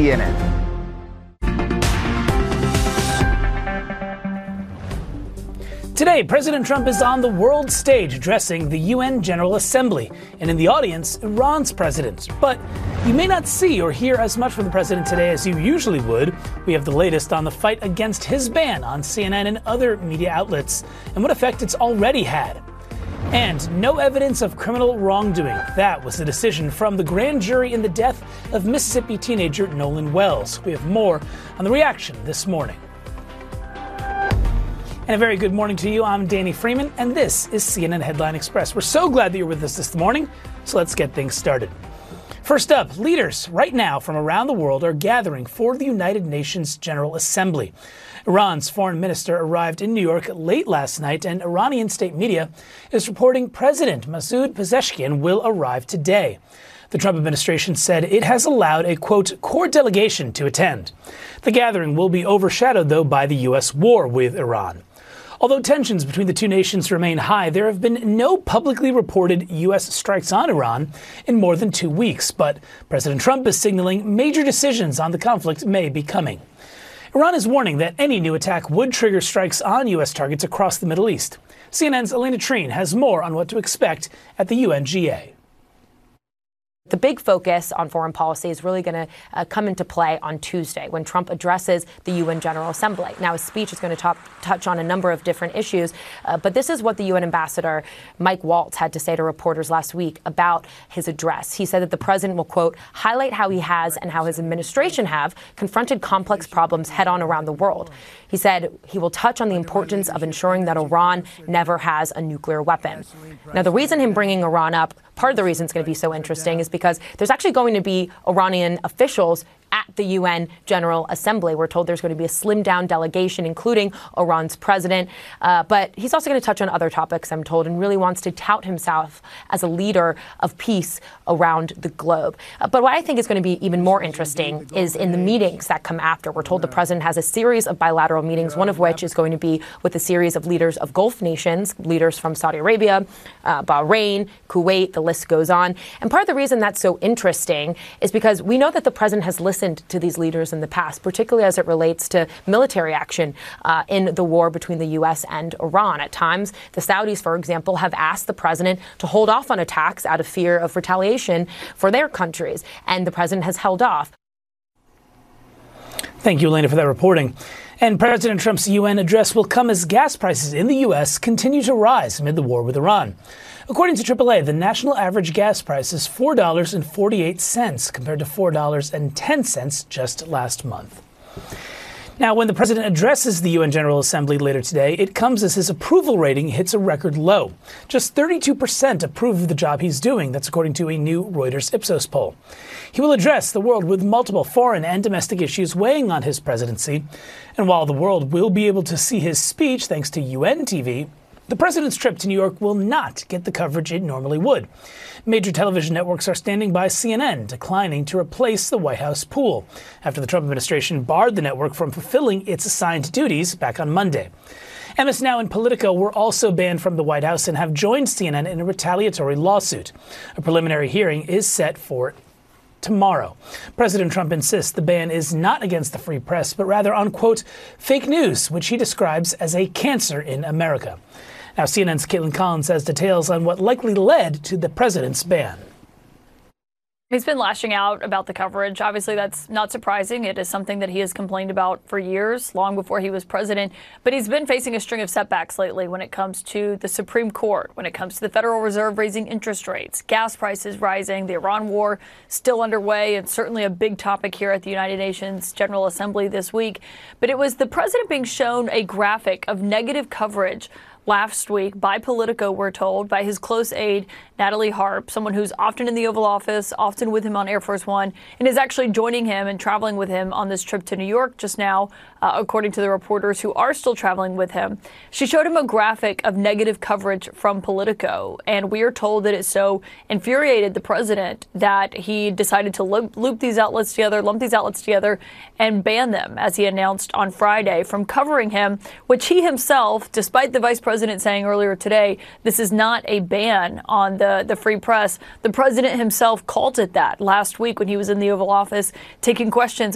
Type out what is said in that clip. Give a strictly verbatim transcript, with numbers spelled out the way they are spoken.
C N N. Today, President Trump is on the world stage addressing the U N General Assembly, and in the audience, Iran's president. But you may not see or hear as much from the president today as you usually would. We have the latest on the fight against his ban on C N N and other media outlets, and what effect it's already had. And no evidence of criminal wrongdoing. That was the decision from the grand jury in the death of Mississippi teenager Nolan Wells. We have more on the reaction this morning. And a very good morning to you. I'm Danny Freeman, and this is C N N Headline Express. We're so glad that you're with us this morning, so let's get things started. First up, leaders right now from around the world are gathering for the United Nations General Assembly. Iran's foreign minister arrived in New York late last night, and Iranian state media is reporting President Masoud Pezeshkian will arrive today. The Trump administration said it has allowed a, quote, core delegation to attend. The gathering will be overshadowed, though, by the U S war with Iran. Although tensions between the two nations remain high, there have been no publicly reported U S strikes on Iran in more than two weeks. But President Trump is signaling major decisions on the conflict may be coming. Iran is warning that any new attack would trigger strikes on U S targets across the Middle East. C N N's Elena Treen has more on what to expect at the U N G A. The big focus on foreign policy is really going to uh, come into play on Tuesday when Trump addresses the U N General Assembly. Now, his speech is going to top, touch on a number of different issues, uh, but this is what the U N Ambassador Mike Waltz had to say to reporters last week about his address. He said that the president will, quote, highlight how he has and how his administration have confronted complex problems head on around the world. He said he will touch on the importance of ensuring that Iran never has a nuclear weapon. Now, the reason him bringing Iran up, part of the reason it's going to be so interesting is because there's actually going to be Iranian officials at the U N General Assembly. We're told there's going to be a slimmed-down delegation, including Iran's president. Uh, but he's also going to touch on other topics, I'm told, and really wants to tout himself as a leader of peace around the globe. Uh, but what I think is going to be even more interesting is in the meetings that come after. We're told the president has a series of bilateral meetings, one of which is going to be with a series of leaders of Gulf nations, leaders from Saudi Arabia, uh, Bahrain, Kuwait, the list goes on. And part of the reason that's so interesting is because we know that the president has listened to these leaders in the past, particularly as it relates to military action uh, in the war between the U S and Iran. At times, the Saudis, for example, have asked the president to hold off on attacks out of fear of retaliation for their countries, and the president has held off. Thank you, Elena, for that reporting. And President Trump's U N address will come as gas prices in the U S continue to rise amid the war with Iran. According to triple A, the national average gas price is four dollars and forty-eight cents compared to four dollars and ten cents just last month. Now, when the president addresses the U N General Assembly later today, it comes as his approval rating hits a record low. Just thirty-two percent approve of the job he's doing. That's according to a new Reuters Ipsos poll. He will address the world with multiple foreign and domestic issues weighing on his presidency. And while the world will be able to see his speech thanks to U N T V, the president's trip to New York will not get the coverage it normally would. Major television networks are standing by C N N, declining to replace the White House pool after the Trump administration barred the network from fulfilling its assigned duties back on Monday. M S Now and Politico were also banned from the White House and have joined C N N in a retaliatory lawsuit. A preliminary hearing is set for tomorrow. President Trump insists the ban is not against the free press, but rather on, quote, fake news, which he describes as a cancer in America. Now, C N N's Caitlin Collins has details on what likely led to the president's ban. He's been lashing out about the coverage. Obviously, that's not surprising. It is something that he has complained about for years, long before he was president. But he's been facing a string of setbacks lately when it comes to the Supreme Court, when it comes to the Federal Reserve raising interest rates, gas prices rising, the Iran war still underway, and certainly a big topic here at the United Nations General Assembly this week. But it was the president being shown a graphic of negative coverage last week by Politico, we're told, by his close aide, Natalie Harp, someone who's often in the Oval Office, often with him on Air Force One, and is actually joining him and traveling with him on this trip to New York just now, uh, according to the reporters who are still traveling with him. She showed him a graphic of negative coverage from Politico, and we are told that it so infuriated the president that he decided to loop, loop these outlets together, lump these outlets together, and ban them, as he announced on Friday, from covering him, which he himself, despite the vice president saying earlier today, this is not a ban on the, the free press. The president himself called it that last week when he was in the Oval Office taking questions